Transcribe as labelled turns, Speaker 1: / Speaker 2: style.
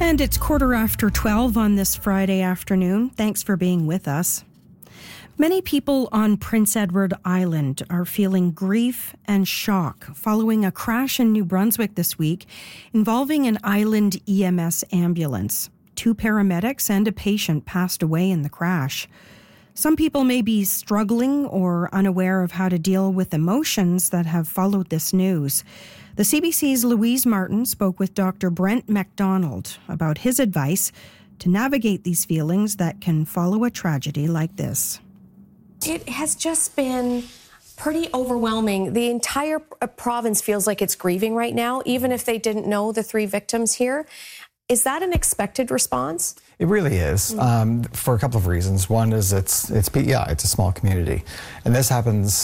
Speaker 1: And it's 12:15 on this Friday afternoon. Thanks for being with us. Many people on Prince Edward Island are feeling grief and shock following a crash in New Brunswick this week involving an island EMS ambulance. 2 paramedics and a patient passed away in the crash. Some people may be struggling or unaware of how to deal with emotions that have followed this news. The CBC's Louise Martin spoke with Dr. Brent MacDonald about his advice to navigate these feelings that can follow a tragedy like this.
Speaker 2: It has just been pretty overwhelming. The entire province feels like it's grieving right now, even if they didn't know the 3 victims here. Is that an expected response?
Speaker 3: It really is, for a couple of reasons. One is it's a small community, and this happens